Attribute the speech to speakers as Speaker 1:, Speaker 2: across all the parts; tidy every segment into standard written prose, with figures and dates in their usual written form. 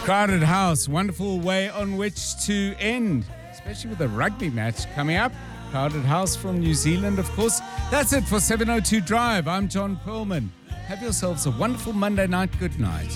Speaker 1: Crowded house, wonderful way on which to end, especially with a rugby match coming up. Crowded house from New Zealand, of course. That's it for 702 Drive. I'm John Perlman. Have yourselves a wonderful Monday night. Good night.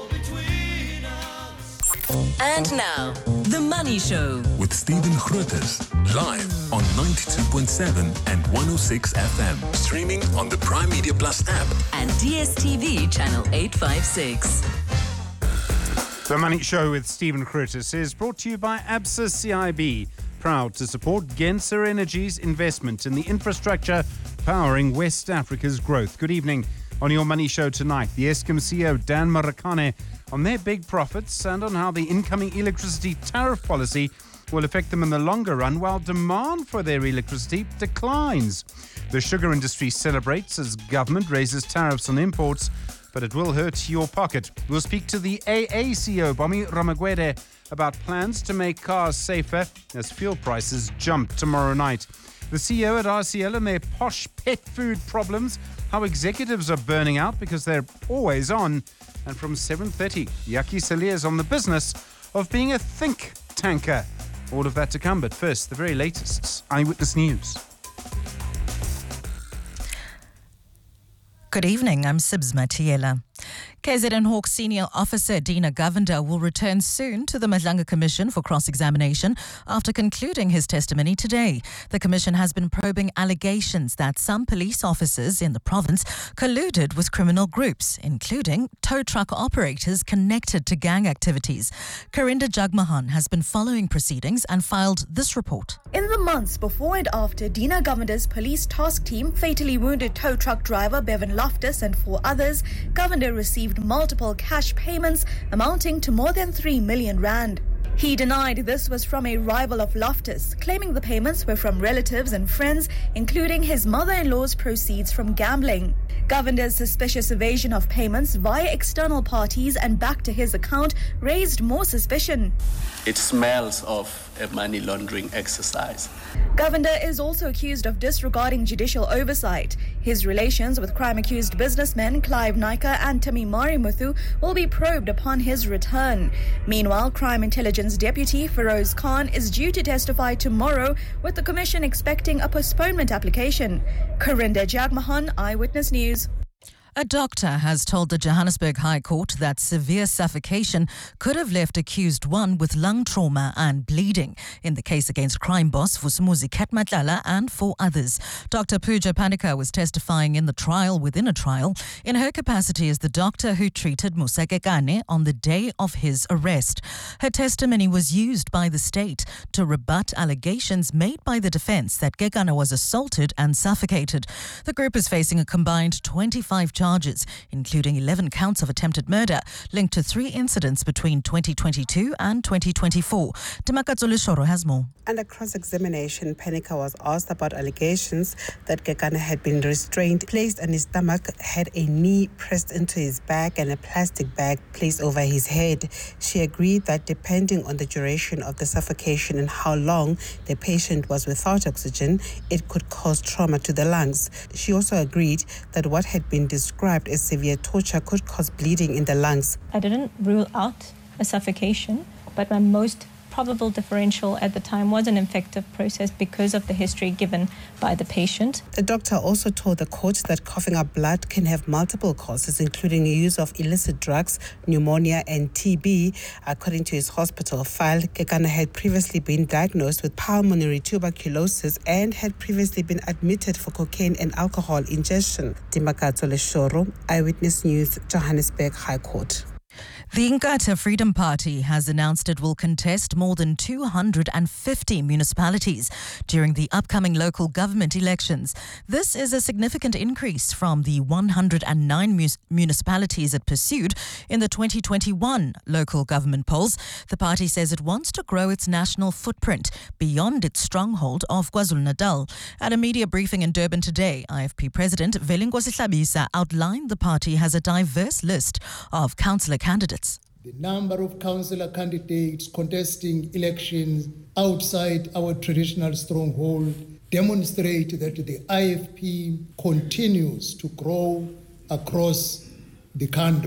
Speaker 2: And now, The Money Show
Speaker 3: with Stephen Grootes, live on 92.7 and 106 FM. Streaming on the Prime Media Plus app
Speaker 2: and DSTV channel 856.
Speaker 4: The Money Show with Stephen Grootes is brought to you by Absa CIB, proud to support Genser Energy's investment in the infrastructure powering West Africa's growth. Good evening. On your Money Show tonight, the Eskom CEO Dan Marikane on their big profits and on how the incoming electricity tariff policy will affect them in the longer run while demand for their electricity declines. The sugar industry celebrates as government raises tariffs on imports, but it will hurt your pocket. We'll speak to the AA CEO, Bomi Ramagwede, about plans to make cars safer as fuel prices jump tomorrow night. The CEO at RCL and their posh pet food problems, how executives are burning out because they're always on. And from 7:30, Yaki Salia's on the business of being a think tanker. All of that to come, but first, the very latest Eyewitness News.
Speaker 5: Good evening, I'm Sibs Matiela. KZN Hawks senior officer Dina Govender will return soon to the Madlanga Commission for cross-examination after concluding his testimony today. The commission has been probing allegations that some police officers in the province colluded with criminal groups, including tow truck operators connected to gang activities. Karinda Jagmohan has been following proceedings and filed this report.
Speaker 6: In the months before and after Dina Govender's police task team fatally wounded tow truck driver Bevan Loftus and 4 others, Govender received multiple cash payments amounting to more than 3 million rand. He denied this was from a rival of Loftus, claiming the payments were from relatives and friends, including his mother-in-law's proceeds from gambling. Govender's suspicious evasion of payments via external parties and back to his account raised more suspicion.
Speaker 7: It smells of a money laundering exercise.
Speaker 6: Govender is also accused of disregarding judicial oversight. His relations with crime-accused businessmen Clive Naika and Tamimari Muthu will be probed upon his return. Meanwhile, Crime Intelligence Deputy Feroz Khan is due to testify tomorrow, with the Commission expecting a postponement application. Karinda Jagmohan, Eyewitness News.
Speaker 5: A doctor has told the Johannesburg High Court that severe suffocation could have left accused one with lung trauma and bleeding in the case against crime boss Vusumuzi Ketmatlala and 4 others. Dr. Pooja Panika was testifying in the trial within a trial in her capacity as the doctor who treated Musa Kekane on the day of his arrest. Her testimony was used by the state to rebut allegations made by the defense that Kekane was assaulted and suffocated. The group is facing a combined 25 charges, including 11 counts of attempted murder, linked to 3 incidents between 2022 and 2024. Timakatsole Shoro has more.
Speaker 8: Under cross-examination, Panika was asked about allegations that Kekane had been restrained, placed on his stomach, had a knee pressed into his back and a plastic bag placed over his head. She agreed that depending on the duration of the suffocation and how long the patient was without oxygen, it could cause trauma to the lungs. She also agreed that what had been described as severe torture could cause bleeding in the lungs.
Speaker 9: I didn't rule out a suffocation, but my most probable differential at the time was an infective process because of the history given by the patient.
Speaker 8: The doctor also told the court that coughing up blood can have multiple causes, including use of illicit drugs, pneumonia and TB. According to his hospital file, Kekane had previously been diagnosed with pulmonary tuberculosis and had previously been admitted for cocaine and alcohol ingestion. Timakatsole Shoro, Eyewitness News, Johannesburg High Court.
Speaker 5: The Inkatha Freedom Party has announced it will contest more than 250 municipalities during the upcoming local government elections. This is a significant increase from the 109 municipalities it pursued in the 2021 local government polls. The party says it wants to grow its national footprint beyond its stronghold of KwaZulu-Natal. At a media briefing in Durban today, IFP President Velinkosi Hlabisa outlined the party has a diverse list of councillor candidates.
Speaker 10: The number of councillor candidates contesting elections outside our traditional stronghold demonstrate that the IFP continues to grow across the country.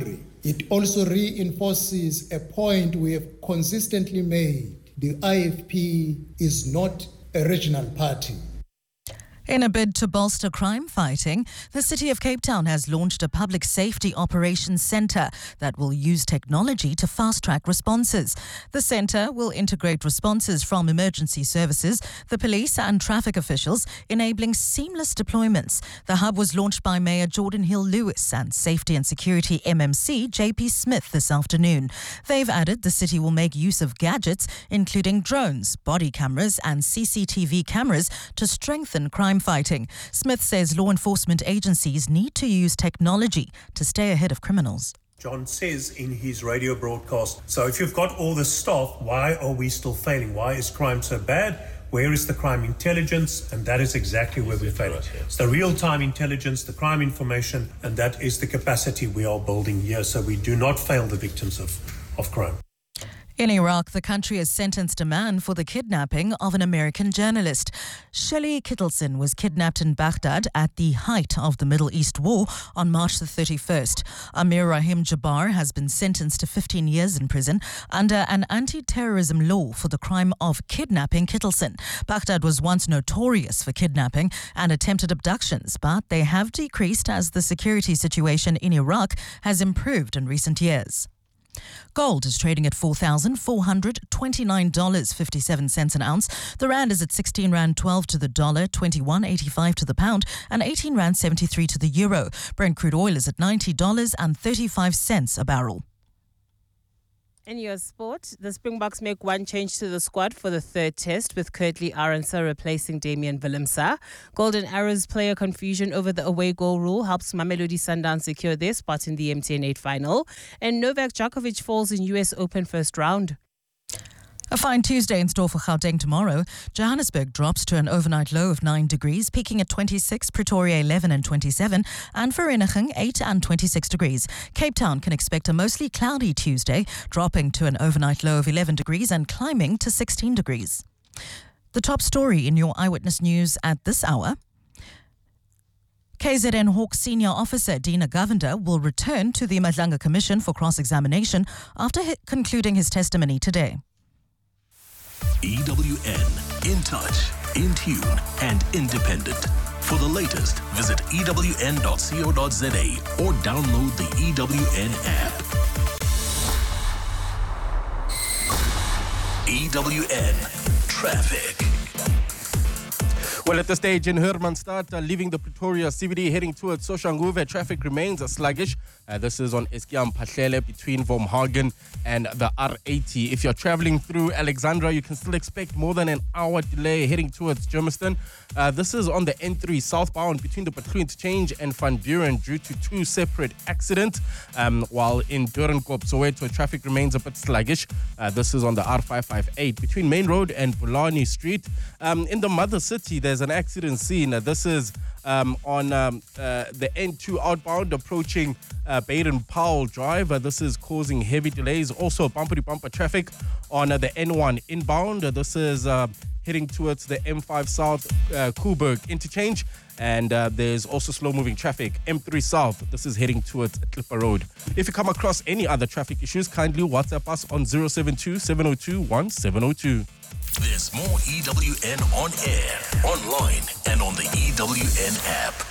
Speaker 10: It also reinforces a point we have consistently made. The IFP is not a regional party.
Speaker 5: In a bid to bolster crime fighting, the City of Cape Town has launched a public safety operations centre that will use technology to fast-track responses. The centre will integrate responses from emergency services, the police and traffic officials, enabling seamless deployments. The hub was launched by Mayor Jordan Hill-Lewis and Safety and Security MMC JP Smith this afternoon. They've added the city will make use of gadgets, including drones, body cameras and CCTV cameras to strengthen crime fighting. Smith says law enforcement agencies need to use technology to stay ahead of criminals.
Speaker 11: John says in his radio broadcast, so if you've got all this stuff, why are we still failing? Why is crime so bad? Where is the crime intelligence? And that is exactly where we're failing. It's the real-time intelligence, the crime information, and that is the capacity we are building here so we do not fail the victims of crime.
Speaker 5: In Iraq, the country has sentenced a man for the kidnapping of an American journalist. Shelley Kittleson was kidnapped in Baghdad at the height of the Middle East war on March the 31st. Amir Rahim Jabbar has been sentenced to 15 years in prison under an anti-terrorism law for the crime of kidnapping Kittleson. Baghdad was once notorious for kidnapping and attempted abductions, but they have decreased as the security situation in Iraq has improved in recent years. Gold is trading at $4,429.57 an ounce. The rand is at 16 rand 12 to the dollar, 21.85 to the pound, and 18 rand 73 to the euro. Brent crude oil is at $90.35 a barrel.
Speaker 12: In your sport, the Springboks make one change to the squad for the third test, with Kurtley Arendse replacing Damian Willemse. Golden Arrows player confusion over the away goal rule helps Mamelodi Sundowns secure their spot in the MTN 8 final. And Novak Djokovic falls in US Open first round.
Speaker 5: A fine Tuesday in store for Gauteng tomorrow. Johannesburg drops to an overnight low of 9 degrees, peaking at 26, Pretoria 11 and 27, and Vereeniging 8 and 26 degrees. Cape Town can expect a mostly cloudy Tuesday, dropping to an overnight low of 11 degrees and climbing to 16 degrees. The top story in your Eyewitness News at this hour. KZN Hawks senior officer Dina Govender will return to the Madlanga Commission for cross-examination after concluding his testimony today.
Speaker 3: EWN, in touch, in tune and independent. For the latest, visit ewn.co.za or download the EWN app. EWN Traffic.
Speaker 13: Well, at this stage in Hermanstad, leaving the Pretoria CBD heading towards Soshanguve, traffic remains sluggish. This is on Eskiam Pahlele between Vormhagen and the R80. If you're traveling through Alexandra, you can still expect more than an hour delay heading towards Germiston. This is on the N3 southbound between the Patru Interchange and Van Buren due to two separate accidents. While in Doornkop, Soweto, traffic remains a bit sluggish. This is on the R558 between Main Road and Bulani Street. In the mother city, there's an accident scene. This is on the N2 outbound approaching Baden-Powell Drive. This is causing heavy delays. Also bumper-to-bumper traffic on the N1 inbound. This is heading towards the M5 South Coburg interchange. And there's also slow-moving traffic. M3 South, this is heading towards Clipper Road. If you come across any other traffic issues, kindly WhatsApp us on 072-702-1702.
Speaker 3: There's more EWN on air, online, and on the EWN app.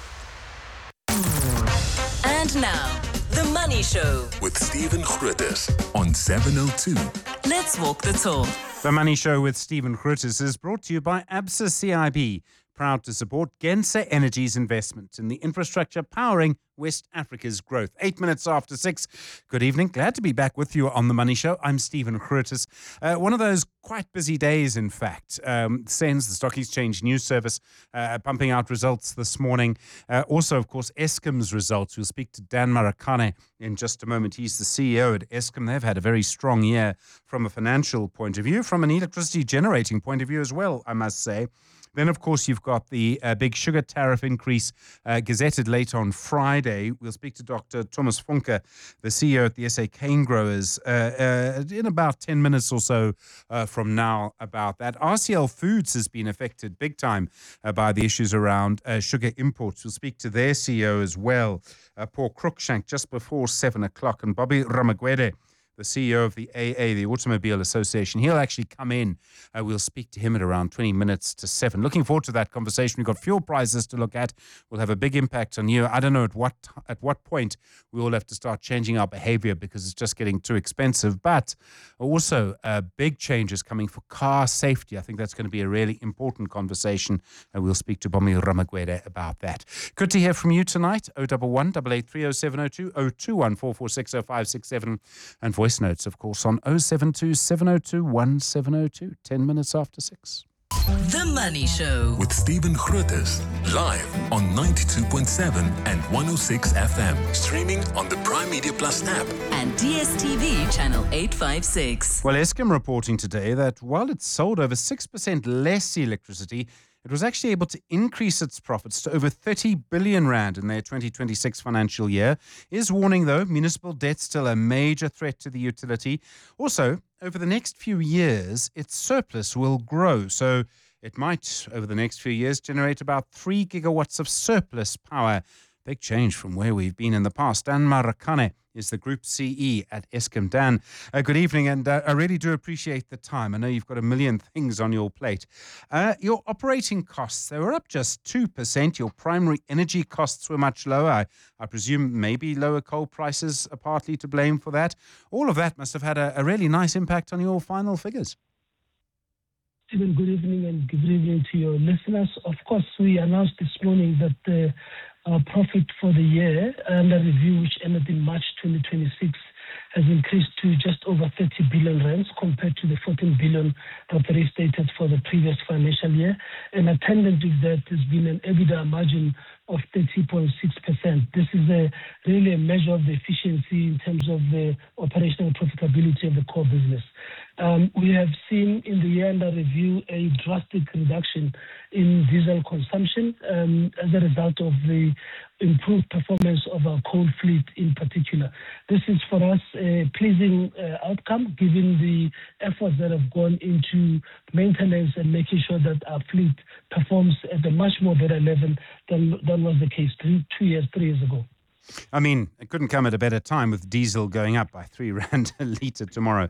Speaker 2: And now, The Money Show
Speaker 3: with Stephen Grootes on 702.
Speaker 2: Let's walk the talk.
Speaker 4: The Money Show with Stephen Grootes is brought to you by Absa CIB, proud to support Genser Energy's investment in the infrastructure powering West Africa's growth. 8 minutes after 6. Good evening. Glad to be back with you on The Money Show. I'm Stephen Grootes. One of those quite busy days, in fact. SENS, the Stock Exchange News Service, pumping out results this morning. Also, of course, Eskom's results. We'll speak to Dan Marakane in just a moment. He's the CEO at Eskom. They've had a very strong year from a financial point of view, from an electricity generating point of view as well, I must say. Then, of course, you've got the big sugar tariff increase gazetted late on Friday. We'll speak to Dr. Thomas Funke, the CEO at the SA Cane Growers, in about 10 minutes or so from now about that. RCL Foods has been affected big time by the issues around sugar imports. We'll speak to their CEO as well, Paul Cruikshank, just before 7 o'clock. And Bobby Ramagwede, the CEO of the AA, the Automobile Association. He'll actually come in. We'll speak to him at around 20 minutes to 7. Looking forward to that conversation. We've got fuel prices to look at. We'll have a big impact on you. I don't know at what point we all have to start changing our behavior because it's just getting too expensive. But also big changes coming for car safety. I think that's going to be a really important conversation. And we'll speak to Bomi Ramagwede about that. Good to hear from you tonight. 011 883 0702 021 446 0567 and voice notes, of course, on 072 702 1702, 10 minutes after 6.
Speaker 2: The Money Show
Speaker 3: with Stephen Grootes, live on 92.7 and 106 FM, streaming on the Prime Media Plus app
Speaker 2: and DSTV channel 856.
Speaker 4: Well, Eskom reporting today that while it sold over 6% less electricity, it was actually able to increase its profits to over 30 billion rand in their 2026 financial year. Is warning, though, municipal debt still a major threat to the utility. Also, over the next few years, its surplus will grow. So it might, over the next few years, generate about 3 gigawatts of surplus power. Big change from where we've been in the past. Dan Marakane is the Group CE at Eskom. Dan, good evening, and I really do appreciate the time. I know you've got a million things on your plate. Your operating costs, they were up just 2%. Your primary energy costs were much lower. I presume maybe lower coal prices are partly to blame for that. All of that must have had a really nice impact on your final figures.
Speaker 14: Stephen, good evening and good evening to your listeners. Of course, we announced this morning that our profit for the year under review, which ended in March 2026, has increased to just over 30 billion rands compared to the 14 billion that they restated for the previous financial year. And attendant with that has been an EBITDA margin of 30.6%. This is really a measure of the efficiency in terms of the operational profitability of the core business. We have seen in the year under review a drastic reduction in diesel consumption as a result of the improved performance of our coal fleet in particular. This is for us a pleasing outcome given the efforts that have gone into maintenance and making sure that our fleet performs at a much more better level than was the case 3 years ago.
Speaker 4: I mean, it couldn't come at a better time with diesel going up by 3 rand a litre tomorrow.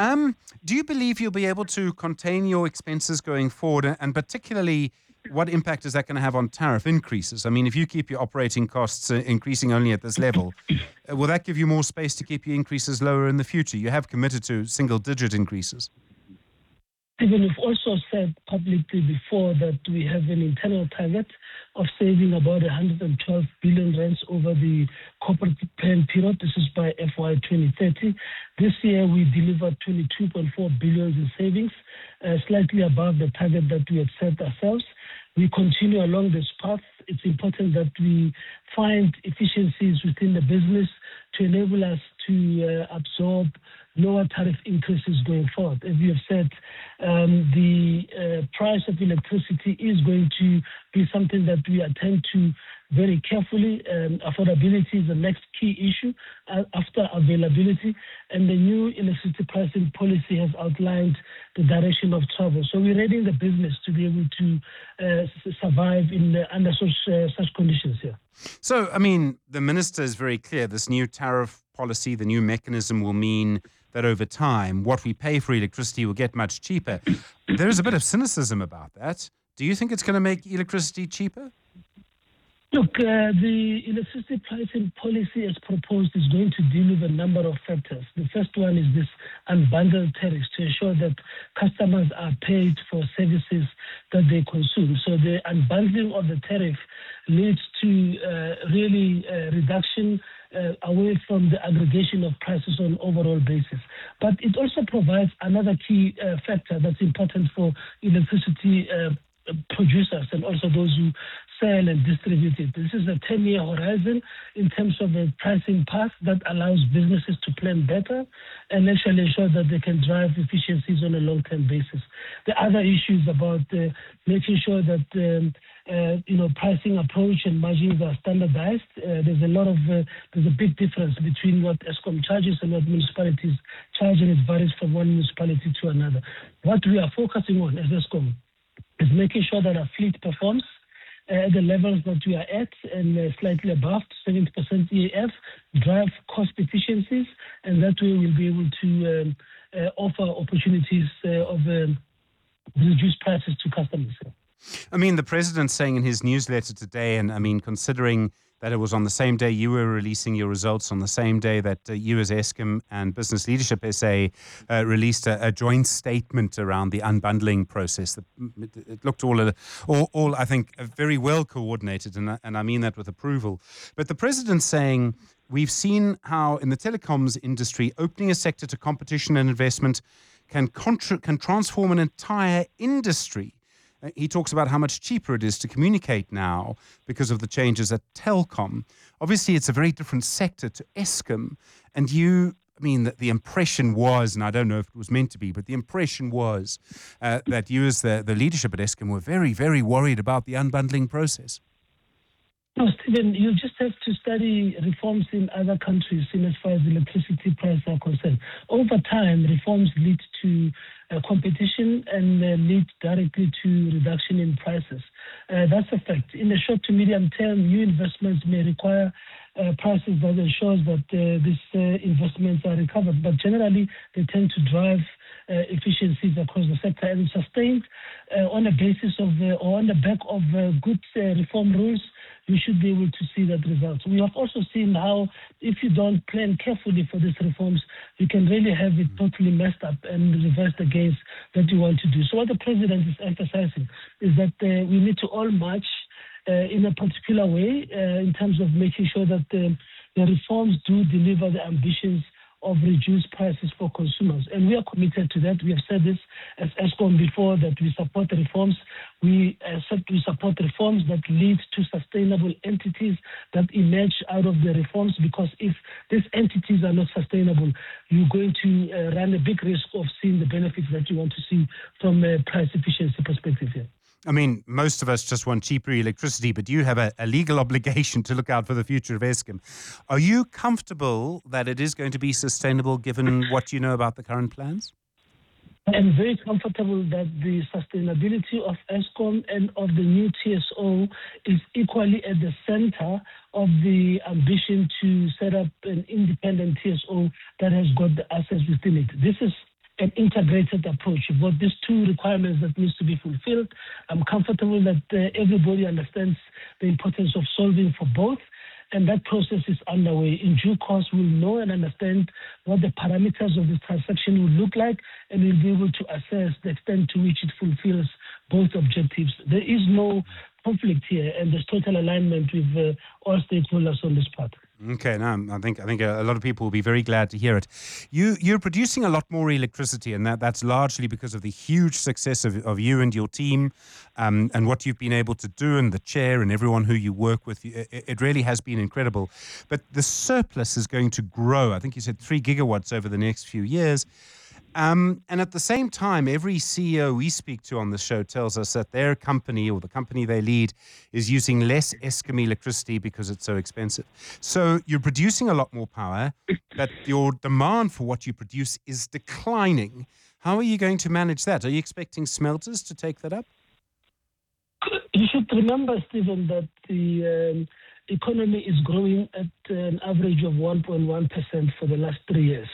Speaker 4: Do you believe you'll be able to contain your expenses going forward, and particularly what impact is that going to have on tariff increases? I mean, if you keep your operating costs increasing only at this level, will that give you more space to keep your increases lower in the future? You have committed to single-digit increases.
Speaker 14: Even we've also said publicly before that we have an internal target of saving about 112 billion rands over the corporate plan period. This is by FY 2030. This year we delivered 22.4 billion in savings, slightly above the target that we had set ourselves. We continue along this path. It's important that we find efficiencies within the business to enable us to absorb lower tariff increases going forward. As you have said, the price of electricity is going to be something that we attend to very carefully. Affordability is the next key issue after availability, and the new electricity pricing policy has outlined the direction of travel. So we're readying the business to be able to survive under such conditions here.
Speaker 4: So, I mean, the minister is very clear. This new tariff policy, the new mechanism will mean that over time, what we pay for electricity will get much cheaper. There is a bit of cynicism about that. Do you think it's going to make electricity cheaper?
Speaker 14: Look, the electricity pricing policy as proposed is going to deal with a number of factors. The first one is this unbundled tariffs to ensure that customers are paid for services that they consume. So the unbundling of the tariff leads to really reduction away from the aggregation of prices on an overall basis. But it also provides another key factor that's important for electricity producers and also those who sell and distribute it. This is a 10-year horizon in terms of a pricing path that allows businesses to plan better and actually ensure that they can drive efficiencies on a long-term basis. The other issue is about making sure that pricing approach and margins are standardized. There's a big difference between what Eskom charges and what municipalities charge, and it varies from one municipality to another. What we are focusing on as Eskom is making sure that our fleet performs at the levels that we are at and slightly above 70% EAF, drive cost efficiencies, and that way we'll be able to offer opportunities of reduced prices to customers.
Speaker 4: I mean, the president's saying in his newsletter today, and I mean, considering that it was on the same day you were releasing your results, on the same day that you as Eskom and Business Leadership SA released a joint statement around the unbundling process. It looked all I think, very well coordinated, and I mean that with approval. But the president's saying we've seen how in the telecoms industry, opening a sector to competition and investment can transform an entire industry. He talks about how much cheaper it is to communicate now because of the changes at Telkom. Obviously, it's a very different sector to Eskom. And the impression was, and I don't know if it was meant to be, but the impression was that you as the leadership at Eskom were very, very worried about the unbundling process.
Speaker 14: No, Stephen, you just have to study reforms in other countries in as far as electricity prices are concerned. Over time, reforms lead to competition and lead directly to reduction in prices. That's a fact. In the short to medium term, new investments may require prices that ensures that these investments are recovered. But generally, they tend to drive efficiencies across the sector and sustained on the basis of or on the back of good reform rules. You should be able to see that result. We have also seen how if you don't plan carefully for these reforms, you can really have it totally messed up and reverse the gains that you want to do. So what the president is emphasizing is that we need to all march in a particular way in terms of making sure that the reforms do deliver the ambitions of reduced prices for consumers. And we are committed to that. We have said this as Eskom before, that we support the reforms. We support reforms that lead to sustainable entities that emerge out of the reforms, because if these entities are not sustainable, you're going to run a big risk of seeing the benefits that you want to see from a price efficiency perspective here.
Speaker 4: I mean, most of us just want cheaper electricity, but you have a legal obligation to look out for the future of Eskom. Are you comfortable that it is going to be sustainable given what you know about the current plans?
Speaker 14: I'm very comfortable that the sustainability of Eskom and of the new TSO is equally at the center of the ambition to set up an independent TSO that has got the assets within it. This is an integrated approach. You've got these two requirements that needs to be fulfilled. I'm comfortable that everybody understands the importance of solving for both, and that process is underway. In due course, we'll know and understand what the parameters of the transaction will look like, and we'll be able to assess the extent to which it fulfills both objectives. There is no conflict here, and there's total alignment with all stakeholders on this part.
Speaker 4: Okay, now I think a lot of people will be very glad to hear it. You're producing a lot more electricity, and that's largely because of the huge success of you and your team, and what you've been able to do, and the chair and everyone who you work with. It really has been incredible. But the surplus is going to grow. I think you said 3 gigawatts over the next few years. And at the same time, every CEO we speak to on the show tells us that their company or the company they lead is using less Eskom electricity because it's so expensive. So you're producing a lot more power, but your demand for what you produce is declining. How are you going to manage that? Are you expecting smelters to take that up?
Speaker 14: You should remember, Stephen, that the economy is growing at an average of 1.1% for the last 3 years.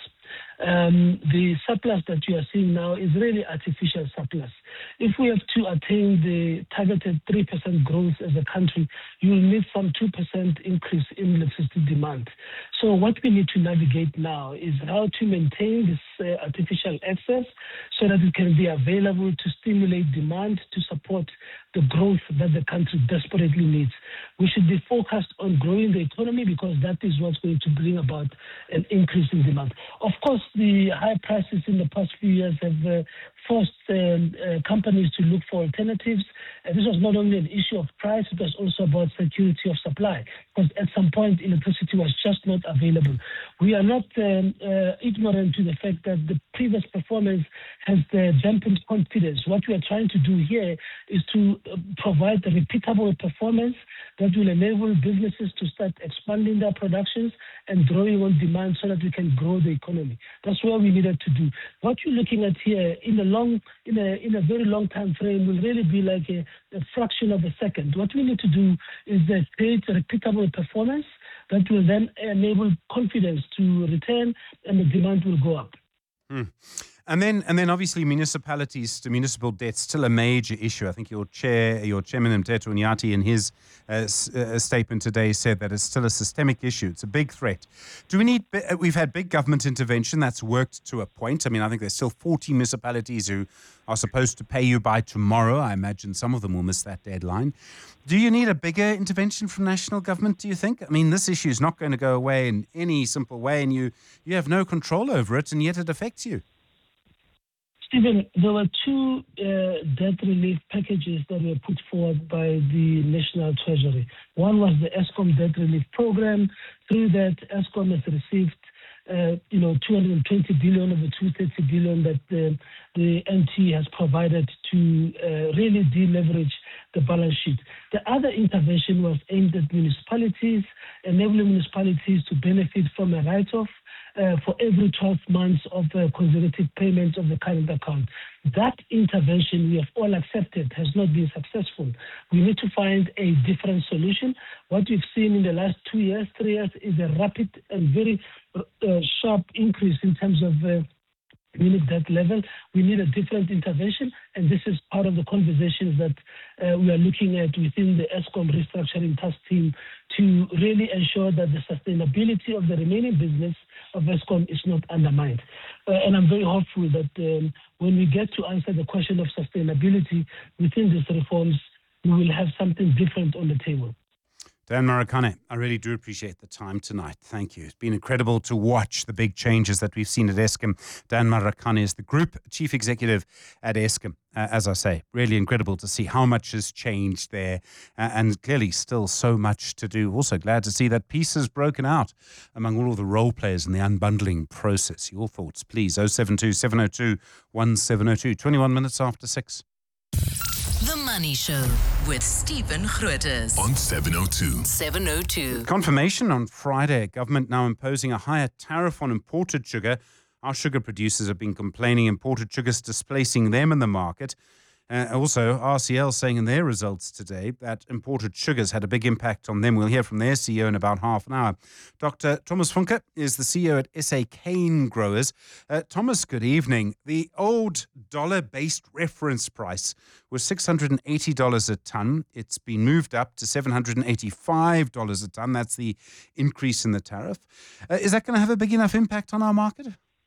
Speaker 14: The surplus that you are seeing now is really artificial surplus. If we have to attain the targeted 3% growth as a country, you will need some 2% increase in electricity demand. So what we need to navigate now is how to maintain this artificial excess so that it can be available to stimulate demand to support the growth that the country desperately needs. We should be focused on growing the economy because that is what's going to bring about an increase in demand. Of course, the high prices in the past few years have forced companies to look for alternatives. This was not only an issue of price, it was also about security of supply, because at some point electricity was just not available. We are not ignorant to the fact that the previous performance has dampened confidence. What we are trying to do here is to provide a repeatable performance that will enable businesses to start expanding their productions and drawing on demand so that we can grow the economy. That's what we needed to do. What you're looking at here in a very long time frame will really be like a fraction of a second. What we need to do is create a repeatable performance that will then enable confidence to return and the demand will go up.
Speaker 4: And then obviously municipalities to municipal debt still a major issue. I think your chairman Mteto Nyati in his statement today said that it's still a systemic issue. It's a big threat. We've had big government intervention that's worked to a point. I mean, I think there's still 40 municipalities who are supposed to pay you by tomorrow. I imagine some of them will miss that deadline. Do you need a bigger intervention from national government, do you think? I mean, this issue is not going to go away in any simple way, and you have no control over it, and yet it affects you.
Speaker 14: Stephen, there were two debt relief packages that were put forward by the National Treasury. One was the Eskom Debt Relief Program. Through that, Eskom has received 220 billion of the 230 billion that the NT has provided to really deleverage the balance sheet. The other intervention was aimed at municipalities, enabling municipalities to benefit from a write-off for every 12 months of consecutive payments of the current account. That intervention we have all accepted has not been successful. We need to find a different solution. What we've seen in the last 2 years, 3 years is a rapid and very sharp increase in terms of unit debt level. We need a different intervention, and this is part of the conversations that we are looking at within the Eskom restructuring task team to really ensure that the sustainability of the remaining business of Eskom is not undermined. And I'm very hopeful that when we get to answer the question of sustainability within these reforms, we will have something different on the table.
Speaker 4: Dan Marikane, I really do appreciate the time tonight. Thank you. It's been incredible to watch the big changes that we've seen at Eskom. Dan Marikane is the Group Chief Executive at Eskom. As I say, really incredible to see how much has changed there and clearly still so much to do. Also glad to see that peace has broken out among all of the role players in the unbundling process. Your thoughts, please. 072-702-1702. 21 minutes after 6.
Speaker 2: The Money Show with Stephen Grootes
Speaker 3: on 702.
Speaker 2: 702.
Speaker 4: Confirmation on Friday, government now imposing a higher tariff on imported sugar. Our sugar producers have been complaining imported sugar's displacing them in the market. Also, RCL saying in their results today that imported sugars had a big impact on them. We'll hear from their CEO in about half an hour. Dr. Thomas Funke is the CEO at SA Cane Growers. Thomas, good evening. The old dollar-based reference price was $680 a tonne. It's been moved up to $785 a tonne. That's the increase in the tariff. Is that going to have a big enough impact on our market?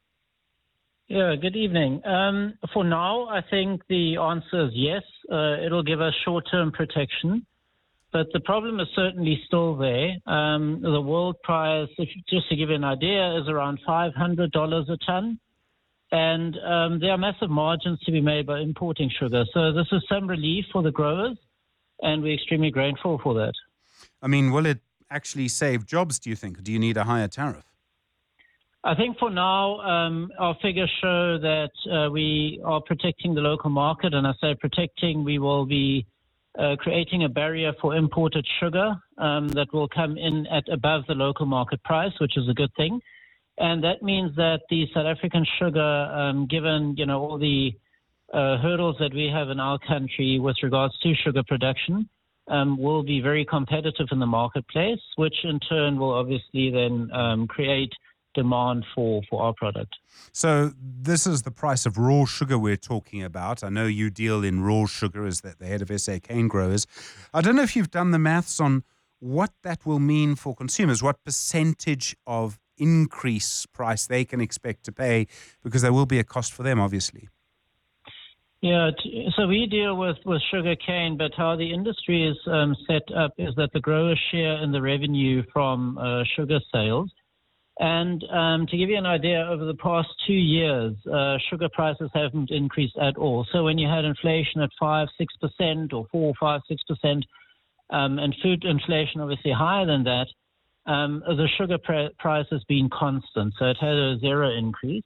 Speaker 15: Yeah, good evening. For now, I think the answer is yes. It'll give us short-term protection, but the problem is certainly still there. The world price, just to give you an idea, is around $500 a ton, and there are massive margins to be made by importing sugar. So this is some relief for the growers, and we're extremely grateful for that.
Speaker 4: I mean, will it actually save jobs, do you think? Do you need a higher tariff?
Speaker 15: I think for now, our figures show that we are protecting the local market. And I say protecting, we will be creating a barrier for imported sugar that will come in at above the local market price, which is a good thing. And that means that the South African sugar, given all the hurdles that we have in our country with regards to sugar production, will be very competitive in the marketplace, which in turn will obviously then create demand for our product.
Speaker 4: So this is the price of raw sugar we're talking about. I know you deal in raw sugar as the head of SA Cane Growers. I don't know if you've done the maths on what that will mean for consumers, what percentage of increase price they can expect to pay, because there will be a cost for them, obviously.
Speaker 15: Yeah, so we deal with sugar cane, but how the industry is set up is that the growers share in the revenue from sugar sales. And to give you an idea, over the past 2 years, sugar prices haven't increased at all. So when you had inflation at 5-6% or 4-5-6%, and food inflation obviously higher than that, the sugar price has been constant. So it had a zero increase.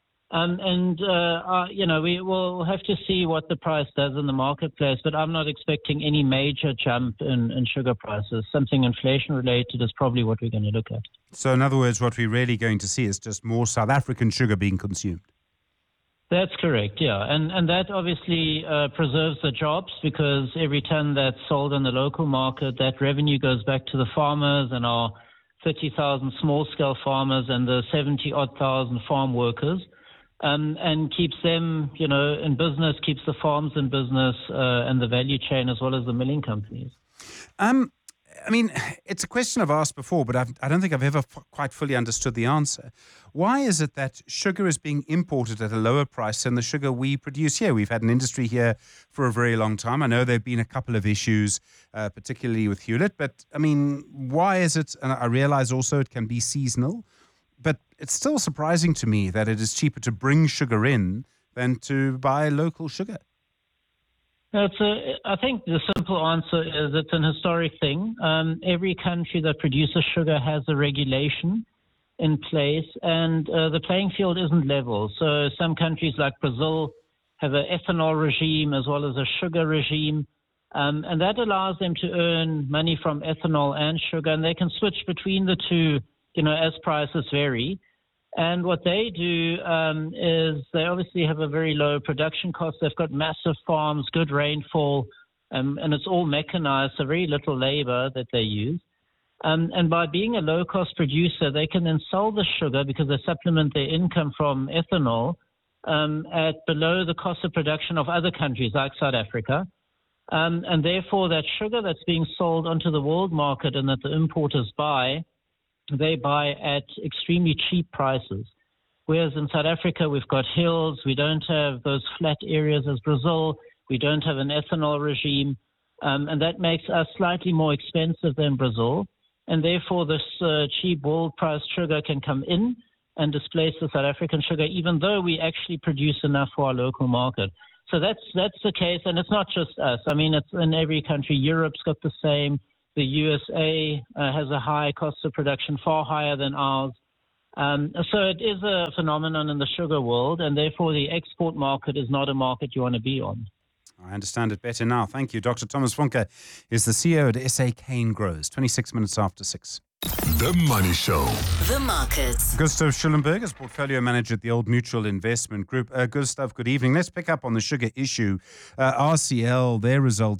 Speaker 15: We will have to see what the price does in the marketplace, but I'm not expecting any major jump in sugar prices. Something inflation-related is probably what we're going to look at.
Speaker 4: So in other words, what we're really going to see is just more South African sugar being consumed.
Speaker 15: That's correct, yeah. And that obviously preserves the jobs, because every ton that's sold in the local market, that revenue goes back to the farmers and our 30,000 small-scale farmers and the 70-odd thousand farm workers. And keeps them, in business, keeps the farms in business and the value chain, as well as the milling companies.
Speaker 4: It's a question I've asked before, but I don't think I've ever quite fully understood the answer. Why is it that sugar is being imported at a lower price than the sugar we produce here? We've had an industry here for a very long time. I know there have been a couple of issues, particularly with Hewlett, but why is it? And I realize also it can be seasonal. But it's still surprising to me that it is cheaper to bring sugar in than to buy local sugar.
Speaker 15: I think the simple answer is it's an historic thing. Every country that produces sugar has a regulation in place, and the playing field isn't level. So some countries like Brazil have an ethanol regime as well as a sugar regime, and that allows them to earn money from ethanol and sugar, and they can switch between the two, as prices vary. And what they do is they obviously have a very low production cost. They've got massive farms, good rainfall, and it's all mechanized, so very little labor that they use. And by being a low-cost producer, they can then sell the sugar, because they supplement their income from ethanol, at below the cost of production of other countries like South Africa. And therefore, that sugar that's being sold onto the world market and that the importers buy, they buy at extremely cheap prices. Whereas in South Africa, we've got hills. We don't have those flat areas as Brazil. We don't have an ethanol regime. And that makes us slightly more expensive than Brazil. And therefore, this cheap world price sugar can come in and displace the South African sugar, even though we actually produce enough for our local market. So that's the case. And it's not just us. It's in every country. Europe's got the same. The USA has a high cost of production, far higher than ours. So it is a phenomenon in the sugar world, and therefore the export market is not a market you want to be on.
Speaker 4: I understand it better now. Thank you. Dr. Thomas Funke is the CEO at SA Cane Grows. 26 minutes after 6.
Speaker 16: The Money Show.
Speaker 2: The markets.
Speaker 4: Gustav Schulenberg is portfolio manager at the Old Mutual Investment Group. Gustav, good evening. Let's pick up on the sugar issue. RCL, their results